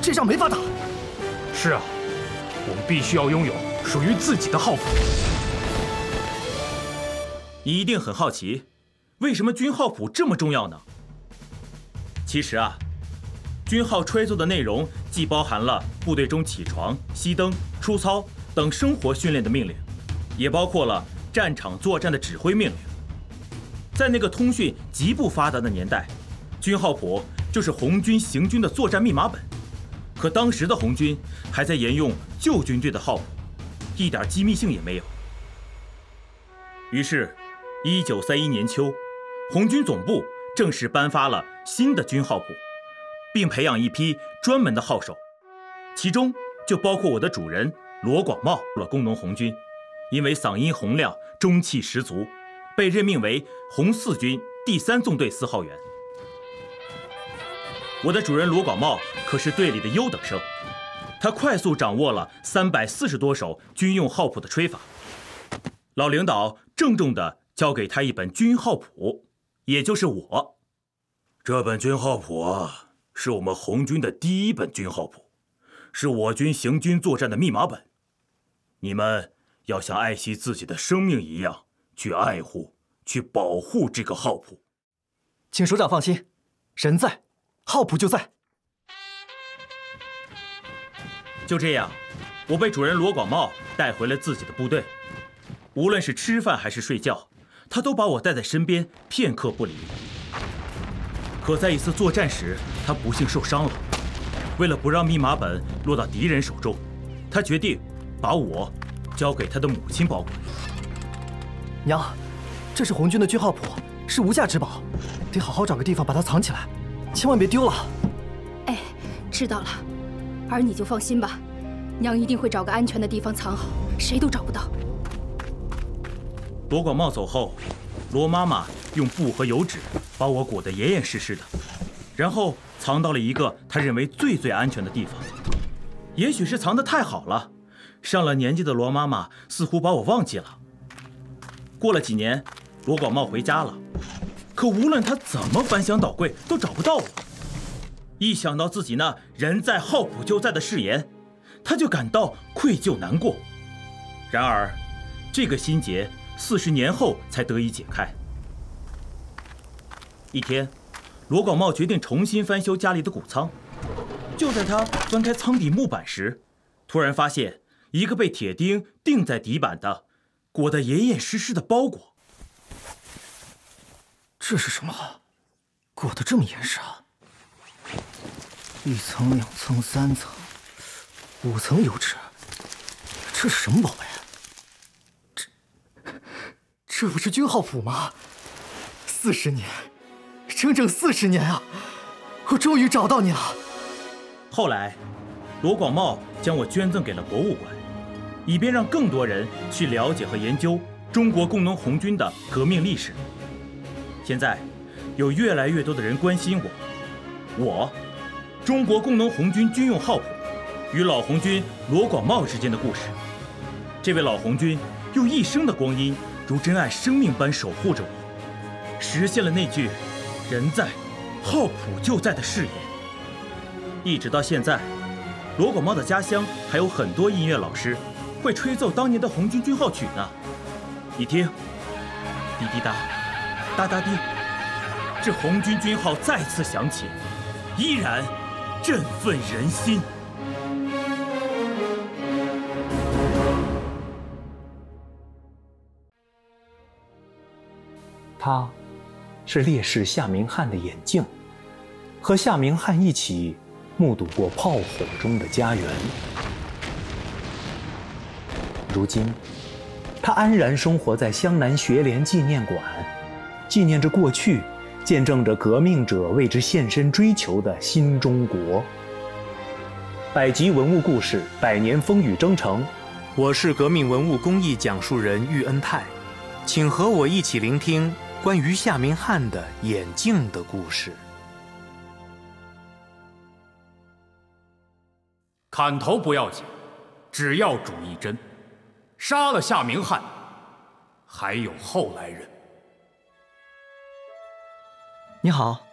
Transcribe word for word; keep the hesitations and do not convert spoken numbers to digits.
这仗没法打。 是啊，我们必须要拥有属于自己的号谱。 你一定很好奇，为什么军号谱这么重要呢？其实啊，军号吹奏的内容既包含了部队中起床、熄灯、出操等生活训练的命令，也包括了战场作战的指挥命令。在那个通讯极不发达的年代，军号谱就是红军行军的作战密码本。可当时的红军还在沿用旧军队的号谱，一点机密性也没有。于是，一九三一年秋，红军总部正式颁发了新的军号谱，并培养一批专门的号手，其中就包括我的主人罗广茂了工农红军，因为嗓音洪亮、中气十足，被任命为红四军第三纵队司号员。我的主人罗广茂可是队里的优等生，他快速掌握了三百四十多首军用号谱的吹法。老领导郑重地交给他一本军号谱，也就是我。 这本军号谱啊，是我们红军的第一本军号谱，是我军行军作战的密码本。你们要像爱惜自己的生命一样去爱护、去保护这个号谱。 请首长放心，人在，号谱就在。 就这样，我被主人罗广茂带回了自己的部队。无论是吃饭还是睡觉，他都把我带在身边，片刻不离。可在一次作战时，他不幸受伤了。为了不让密码本落到敌人手中，他决定把我交给他的母亲保管。 娘，这是红军的军号谱，是无价之宝，得好好找个地方把它藏起来，千万别丢了。 哎，知道了，儿你就放心吧，娘一定会找个安全的地方藏好，谁都找不到。 罗广茂走后，罗妈妈用布和油纸把我裹得严严实实的，然后藏到了一个她认为最最安全的地方。也许是藏得太好了，上了年纪的罗妈妈似乎把我忘记了。过了几年，罗广茂回家了，可无论他怎么翻箱倒柜，都找不到我。一想到自己那人在号谱就在的誓言，他就感到愧疚难过。然而，这个心结四十年后才得以解开。一天，罗广茂决定重新翻修家里的谷仓。就在他翻开仓底木板时，突然发现一个被铁钉钉在底板的、裹得严严实实的包裹。 这是什么？裹得这么严实啊！一层、两层、三层、五层油纸，这是什么宝贝？这这不是军号谱吗？四十年，整整四十年啊！我终于找到你了。 后来，罗广茂将我捐赠给了博物馆，以便让更多人去了解和研究中国工农红军的革命历史。现在，有越来越多的人关心我，我，中国工农红军军用号谱与老红军罗广茂之间的故事。这位老红军用一生的光阴，如珍爱生命般守护着我，实现了那句“人在，号谱就在”的誓言。一直到现在，罗广茂的家乡还有很多音乐老师会吹奏当年的红军军号曲呢。你听，滴滴答，哒哒滴，这红军军号再次响起，依然振奋人心。 他，是烈士夏明翰的眼镜，和夏明翰一起目睹过炮火中的家园。如今，他安然生活在湘南学联纪念馆，纪念着过去，见证着革命者为之献身追求的新中国。百集文物故事，百年风雨征程。我是革命文物工艺讲述人喻恩泰，请和我一起聆听关于夏明翰的眼镜的故事。 砍头不要紧，只要主一针。杀了夏明翰，还有后来人。 你好，